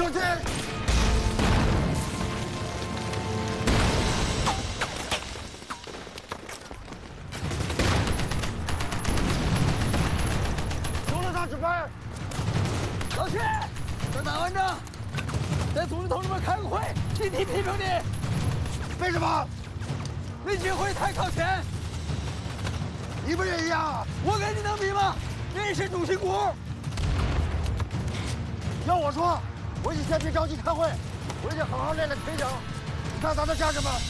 上去！中了上指挥。 老谢，等打完仗，在组织同志们开个会，集体批评你。 为什么？ 运协会太靠前。 你不也一样？ 我跟你能比吗？你是主心骨。 要我说，我以前别着急开会，我已经好好练了腿脚，看咱能干什么？